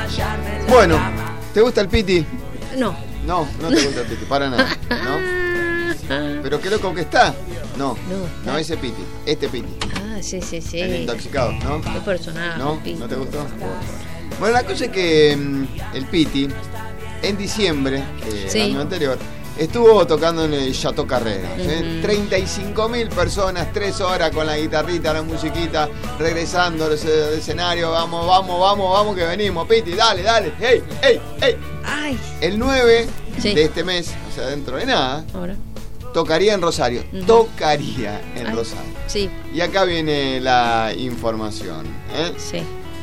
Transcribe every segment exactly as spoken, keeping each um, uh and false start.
Bueno, ¿te gusta el Piti? No. No, no te gusta el Piti, para nada, ¿no? Pero qué loco que está. No, no, no ese Piti, este Piti. Ah, sí, sí, sí. El intoxicado, ¿no? Qué personaje. ¿No? Piti. ¿No te gustó? Bueno, la cosa es que mmm, el Piti, en diciembre, eh, Sí. el año anterior, estuvo tocando en el Chateau Carrera. ¿eh? Ujú. treinta y cinco mil personas, tres horas con la guitarrita, la musiquita, regresando al escenario. Vamos, vamos, vamos, vamos, que venimos. Piti, dale, dale. ¡Ey, ey, ey! Ay. El nueve Sí. de este mes, o sea, dentro de nada, Ahora. tocaría en Rosario. Ujú. Tocaría en Ay. Rosario. Sí, Y acá viene la información. ¿eh? sí.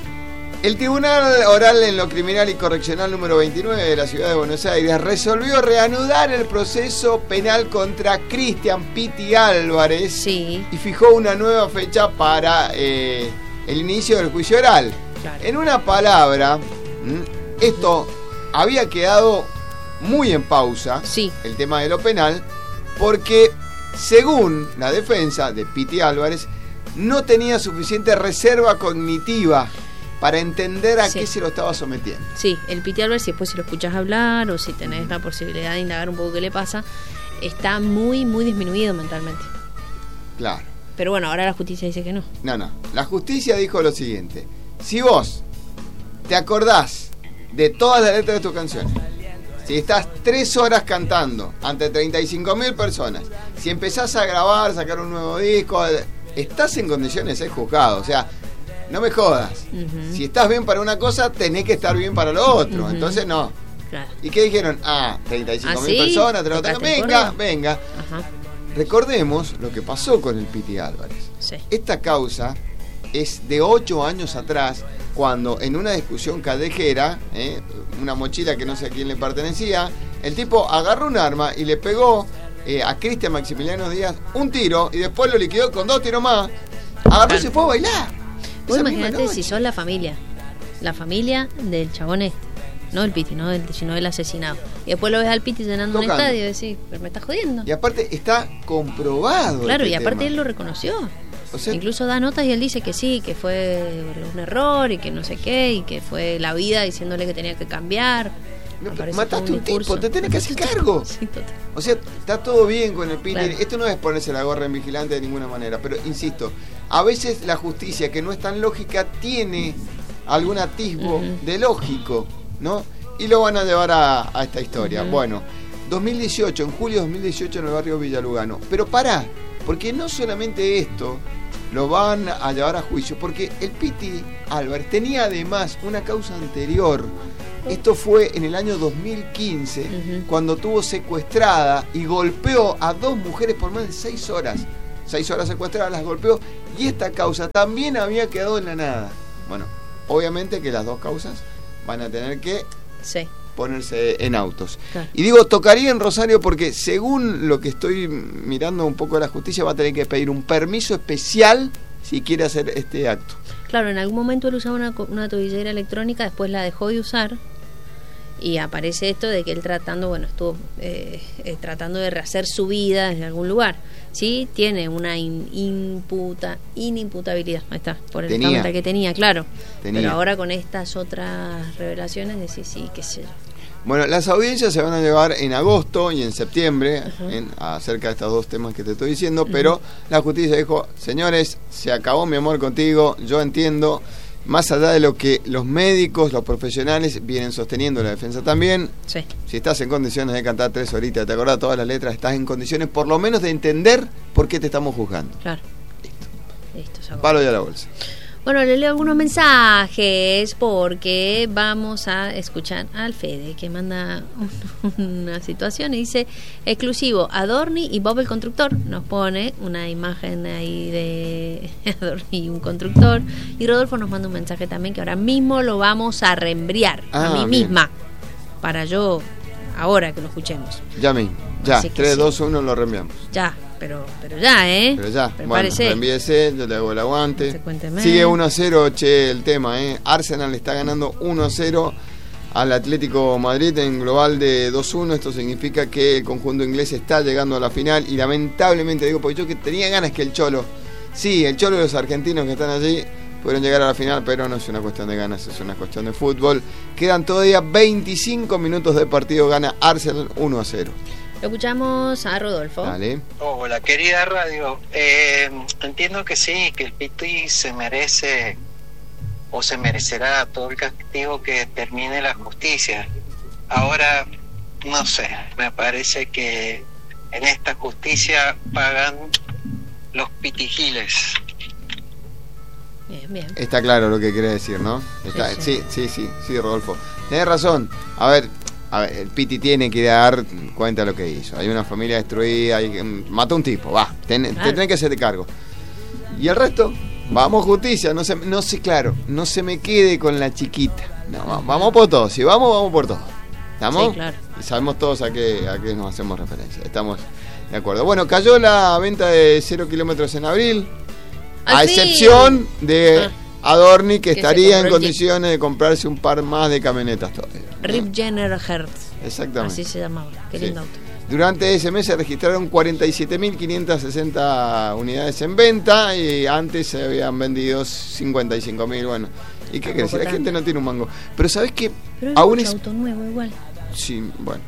El Tribunal Oral en lo Criminal y Correccional número veintinueve de la Ciudad de Buenos Aires resolvió reanudar el proceso penal contra Cristian Piti Álvarez Sí. y fijó una nueva fecha para eh, el inicio del juicio oral. Claro. En una palabra, ¿m? esto había quedado muy en pausa, Sí. el tema de lo penal, porque según la defensa de Piti Álvarez, no tenía suficiente reserva cognitiva para entender a Sí. qué se lo estaba sometiendo. Sí, el Piti Álvarez, si después si lo escuchas hablar o si tenés la posibilidad de indagar un poco qué le pasa, está muy, muy disminuido mentalmente. Claro. Pero bueno, ahora la justicia dice que no. No, no. La justicia dijo lo siguiente. Si vos te acordás de todas las letras de tus canciones, si estás tres horas cantando ante treinta y cinco mil personas, si empezás a grabar, sacar un nuevo disco, estás en condiciones de ser juzgado. O sea, no me jodas. Ujú. Si estás bien para una cosa, tenés que estar bien para lo otro. Ujú. Entonces, no. Claro. ¿Y qué dijeron? Ah, treinta y cinco mil ¿Ah, sí? personas, te lo ¿Tocaste tengo. en Venga, Córdoba? venga. Ajá. Recordemos lo que pasó con el Piti Álvarez. Sí. Esta causa es de ocho años atrás, cuando en una discusión callejera, ¿eh? una mochila que no sé a quién le pertenecía, el tipo agarró un arma y le pegó eh, a Cristian Maximiliano Díaz un tiro y después lo liquidó con dos tiros más. Agarró y se fue a bailar. Vos Esa misma imaginate noche. si sos la familia, la familia del chabón este, no el Piti, no del, sino del asesinado. Y después lo ves al Piti llenando un Tocando. estadio y decís, pero me estás jodiendo. Y aparte está comprobado. Claro, este y aparte tema. él lo reconoció. O sea, Incluso da notas y él dice que sí, que fue un error y que no sé qué, y que fue la vida diciéndole que tenía que cambiar. no, Me parece mataste todo un tipo, discurso. te tenés que hacer cargo. Sí, total. O sea, está todo bien con el Piti. Claro. Esto no es ponerse la gorra en vigilante de ninguna manera, pero insisto, a veces la justicia, que no es tan lógica, tiene algún atisbo Ujú. de lógico, ¿no? Y lo van a llevar a, a esta historia. Ujú. Bueno, dos mil dieciocho, en julio de dos mil dieciocho en el barrio Villalugano. Pero pará, porque no solamente esto lo van a llevar a juicio, porque el Piti Álvarez tenía además una causa anterior. Esto fue en el año dos mil quince, Ujú. cuando tuvo secuestrada y golpeó a dos mujeres por más de seis horas. Seis horas secuestradas, las golpeó, y esta causa también había quedado en la nada. Bueno, obviamente que las dos causas van a tener que Sí. ponerse en autos. Claro. Y digo, tocaría en Rosario porque según lo que estoy mirando un poco de la justicia, va a tener que pedir un permiso especial si quiere hacer este acto. Claro, en algún momento él usaba una, co- una tobillera electrónica, después la dejó de usar y aparece esto de que él tratando, bueno, estuvo eh, eh, tratando de rehacer su vida en algún lugar. Sí, tiene una in- imputa, inimputabilidad, ahí está, por el Tenía. cámara que tenía, claro. Tenía. Pero ahora con estas otras revelaciones decís, sí, qué sé yo. Bueno, las audiencias se van a llevar en agosto y en septiembre, Ajá. en, acerca de estos dos temas que te estoy diciendo, pero la justicia dijo, señores, se acabó mi amor contigo, yo entiendo, más allá de lo que los médicos, los profesionales vienen sosteniendo, la defensa también, Sí, si estás en condiciones de cantar tres horitas, te acordás todas las letras, estás en condiciones por lo menos de entender por qué te estamos juzgando. claro. Listo, se acabó. Palo y a la bolsa. Bueno, le leo algunos mensajes porque vamos a escuchar al Fede que manda un- una situación y dice: exclusivo, Adorni y Bob el constructor. Nos pone una imagen ahí de Adorni y un constructor. Y Rodolfo nos manda un mensaje también que ahora mismo lo vamos a reenviar Ah, a mí bien. misma para yo, ahora que lo escuchemos. Ya mismo, ya, Así que tres, sí. dos, uno lo reenviamos. Ya, pero, pero ya, ¿eh? Pero ya, bueno, Prepárese. reenvíese, yo le hago el aguante. Consecuentemente. Sigue uno a cero, che, el tema, ¿eh? Arsenal está ganando uno a cero al Atlético Madrid en global de dos uno. Esto significa que el conjunto inglés está llegando a la final y lamentablemente, digo, porque yo que tenía ganas que el Cholo, sí, el Cholo y los argentinos que están allí, pudieron llegar a la final, pero no es una cuestión de ganas, es una cuestión de fútbol. Quedan todavía veinticinco minutos de partido, gana Arsenal uno a cero. Lo escuchamos a Rodolfo. Dale. Hola, querida radio. Eh, entiendo que sí, que el Piti se merece o se merecerá todo el castigo que termine la justicia. Ahora, no sé, me parece que en esta justicia pagan los pitigiles. Bien, bien. Está claro lo que quiere decir, ¿no? Está, Sí, sí, sí, sí, sí, Rodolfo. Tenés razón. A ver, a ver, el Piti tiene que dar cuenta de lo que hizo. Hay una familia destruida, hay, mató a un tipo, va, ten, Claro. te tenés que hacerte cargo. Y el resto, vamos justicia, no se, no sé, claro, no se me quede con la chiquita. No, va- vamos por todo, si vamos, vamos por todo. ¿Estamos? Sí, claro. Y sabemos todos a qué, a qué nos hacemos referencia. Estamos de acuerdo. Bueno, cayó la venta de cero kilómetros en abril. Al A fin. excepción de Ah. Adorni, que Que se estaría en compró el Jeep. condiciones de comprarse un par más de camionetas todavía. Rip Jenner Hertz. Exactamente. Así se llamaba. Qué Sí. lindo auto. Durante ese mes se registraron cuarenta y siete mil quinientas sesenta unidades en venta y antes se habían vendido cincuenta y cinco mil. Bueno, ¿y qué crees? La tanto. gente no tiene un mango. Pero ¿sabes qué? Pero hay Aún mucho es... auto nuevo igual. Sí, bueno.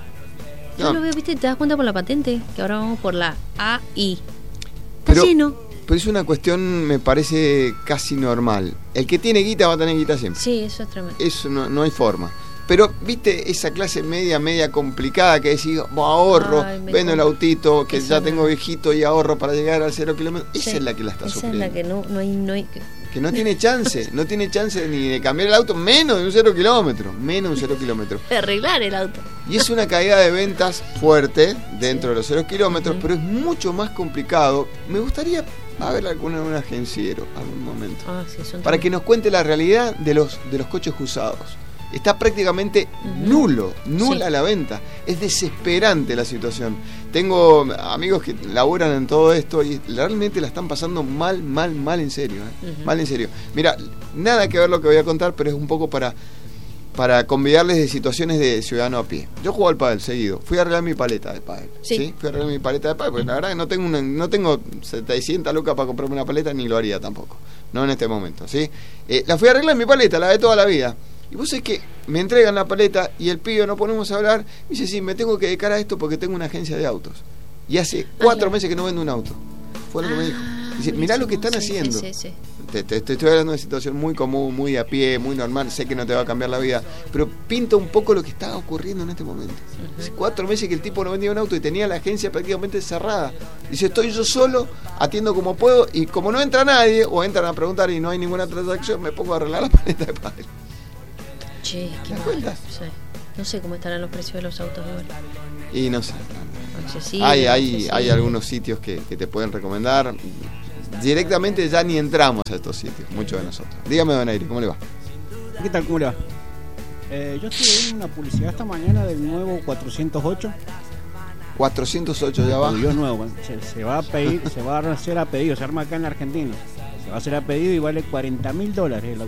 Yo No, lo veo, viste, te das cuenta por la patente, que ahora vamos por la A I. Está Pero- lleno. pero es una cuestión, me parece, casi normal. El que tiene guita va a tener guita siempre. Sí, eso es tremendo. Eso no, no hay forma. Pero, viste, esa clase media, media complicada que decís, "Bo, ahorro, Ay, me vendo el com- autito, que Esa ya no. tengo viejito y ahorro para llegar al cero kilómetros". Esa Sí, es la que la está esa sufriendo. es la que no, no hay... No hay que- Que no tiene chance, no tiene chance ni de cambiar el auto, menos de un cero kilómetro, menos de un cero kilómetro. de arreglar el auto. Y es una caída de ventas fuerte dentro de los cero kilómetros, pero es mucho más complicado. Me gustaría ver alguna un agenciero algún momento, Ah, sí, son para que nos cuente la realidad de los, de los coches usados. Está prácticamente Ujú. nulo, nula Sí. la venta. Es desesperante la situación. Tengo amigos que laburan en todo esto y realmente la están pasando mal, mal, mal en serio. ¿eh? Ujú. Mal en serio. Mira, nada que ver lo que voy a contar, pero es un poco para, para convidarles de situaciones de ciudadano a pie. Yo juego al pádel seguido. Fui a arreglar mi paleta de pádel. Sí. Fui a arreglar mi paleta de pádel, porque la verdad que no tengo, una, no tengo setecientas lucas para comprarme una paleta, ni lo haría tampoco. No en este momento, ¿sí? Eh, la fui a arreglar mi paleta, la de toda la vida. Y vos sabés que me entregan la paleta y el pibe, nos ponemos a hablar, me dice, sí, me tengo que dedicar a esto porque tengo una agencia de autos. Y hace cuatro ya. meses que no vendo un auto. Fue lo que me dijo. Ah, Dice, mirá lo que están buenísimo. haciendo. Sí, sí, sí. Te, te- te estoy hablando de una situación muy común, muy a pie, muy normal, sé que no te va a cambiar la vida, pero pinta un poco lo que está ocurriendo en este momento. Hace cuatro meses que el tipo no vendía un auto y tenía la agencia prácticamente cerrada. Dice, estoy yo solo, atiendo como puedo, y como no entra nadie, o entran a preguntar y no hay ninguna transacción, me pongo a arreglar la paleta de pádel. Che, qué ¿Te das mal. cuenta? Sí. No sé cómo estarán los precios de los autos igual. Y no sé. Accesible, Hay, hay, accesible. hay algunos sitios que, que te pueden recomendar. Directamente ya ni entramos a estos sitios, muchos de nosotros. Dígame, don Aire, ¿cómo le va? ¿Qué tal? ¿Cómo le va? Eh, yo estuve viendo una publicidad esta mañana del nuevo cuatrocientos ocho. cuatrocientos ocho ya va. Yo nuevo, se, se va a pedir, se va a hacer a pedido, se arma acá en Argentina. Se va a hacer a pedido y vale cuarenta mil dólares el auto.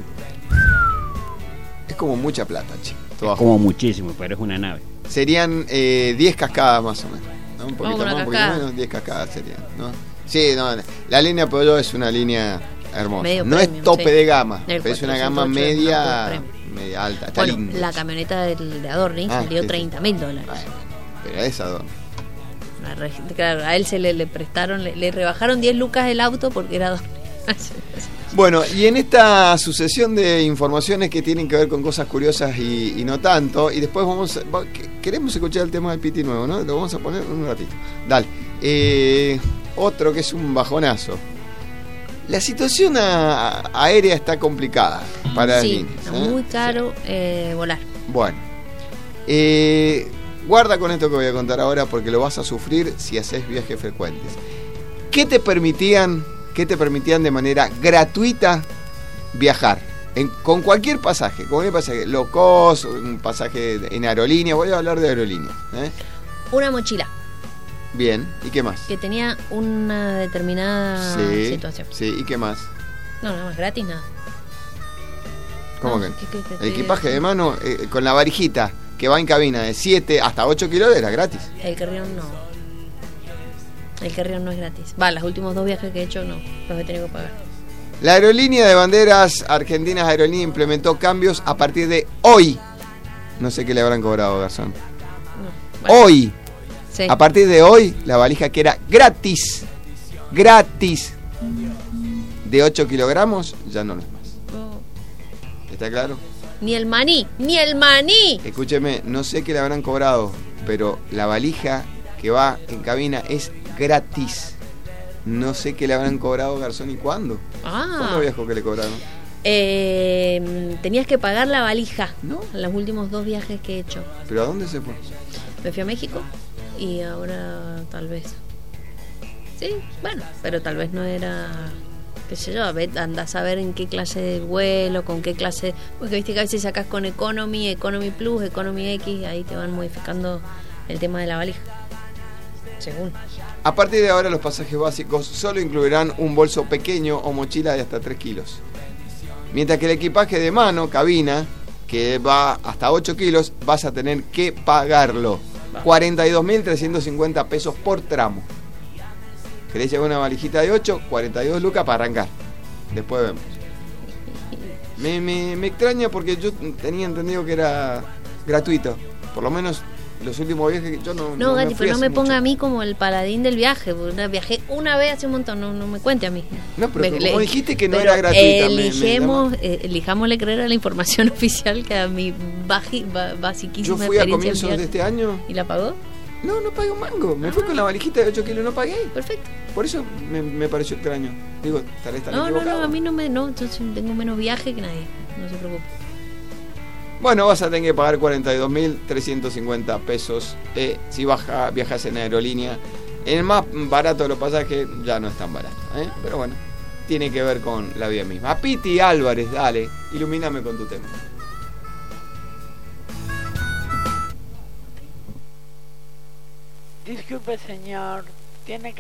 Es como mucha plata, chico. Todo abajo. Como muchísimo, pero es una nave. Serían eh, diez cascadas más o menos, ¿no? Un poquito Vamos con más, una un poquito cascada. menos, diez cascadas serían, ¿no? Sí, no, la línea Peugeot es una línea hermosa. Medio no premium, es tope sí. de gama, El pero es una gama cuatrocientos ocho es media, una tope media alta, está Bueno, lindo. la camioneta del, de Adorni Ah, salió sí, sí. treinta mil dólares. Bueno, pero esa don. La re- Claro, a él se le, le prestaron, le, le rebajaron diez lucas el auto porque era Adorni. Bueno, y en esta sucesión de informaciones que tienen que ver con cosas curiosas y, y no tanto, y después vamos a, va- que- queremos escuchar el tema del Piti nuevo, ¿no? Lo vamos a poner en un ratito. Dale. Eh, otro que es un bajonazo. La situación a- a- aérea está complicada para las Sí, líneas. está ¿eh? muy caro eh, volar. Bueno, eh, guarda con esto que voy a contar ahora porque lo vas a sufrir si haces viajes frecuentes. ¿Qué te permitían, qué te permitían de manera gratuita viajar? En- con cualquier pasaje, con cualquier pasaje, low cost, un pasaje en aerolínea, voy a hablar de aerolínea. ¿eh? Una mochila Bien, ¿y qué más? que tenía una determinada Sí, situación. sí, ¿y qué más? No, nada más, gratis nada. ¿Cómo No, que? ¿qué- qué- qué- El qué- equipaje de mano eh, con la varijita que va en cabina de siete hasta ocho kilos era gratis. El carrión no. El carrión no es gratis. Va, los últimos dos viajes que he hecho no, los he tenido que pagar. La aerolínea de banderas argentinas Aerolínea implementó cambios a partir de hoy. No sé qué le habrán cobrado, Garzón. No, bueno. Hoy. Sí. A partir de hoy, la valija que era gratis, gratis, de ocho kilogramos, ya no lo es más. Oh. ¿Está claro? Ni el maní, ni el maní. Escúcheme, no sé qué le habrán cobrado, pero la valija que va en cabina es gratis. No sé qué le habrán cobrado, Garzón, y cuándo. Ah. ¿Cuándo viajó que le cobraron? Eh, tenías que pagar la valija. ¿No? Los últimos dos viajes que he hecho. ¿Pero a dónde se fue? Me fui a México y ahora tal vez. Sí, bueno, pero tal vez no era, qué sé yo, a ver, andás a ver en qué clase de vuelo, con qué clase, porque viste que a veces sacás con Economy, Economy Plus, Economy X, ahí te van modificando el tema de la valija. Según. A partir de ahora los pasajes básicos solo incluirán un bolso pequeño o mochila de hasta tres kilos. Mientras que el equipaje de mano, cabina, que va hasta ocho kilos, vas a tener que pagarlo. cuarenta y dos mil trescientos cincuenta pesos por tramo. ¿Querés llevar una valijita de ocho? cuarenta y dos lucas para arrancar. Después vemos. Me, me, me extraña porque yo tenía entendido que era gratuito. Por lo menos los últimos viajes que yo no... No, Gati, fui pero no hace me ponga mucho. a mí como el paladín del viaje. Porque una- viajé una vez hace un montón, no, no me cuente a mí. No, pero Me- como le- dijiste que no pero era gratuita, me- me Elijemos, llama. eh, elijámosle creer a la información oficial que a mi baji, ba- Yo basiquísima fui a experiencia en comienzos viaje. de este año. ¿Y la pagó? No, no pagué un mango. Me fui con la valijita de ocho kilos y no pagué. Perfecto. Por eso me, me pareció extraño. Digo, tal vez estaré No, no, equivocado. no, a mí no me... No, yo sí tengo menos viaje que nadie. No se preocupe. Bueno, vas a tener que pagar cuarenta y dos mil trescientos cincuenta pesos eh, si baja, viajas en aerolínea. El más barato de los pasajes ya no es tan barato, ¿eh? Pero bueno, tiene que ver con la vida misma. Piti Álvarez, dale, ilumíname con tu tema. Disculpe, señor, tiene que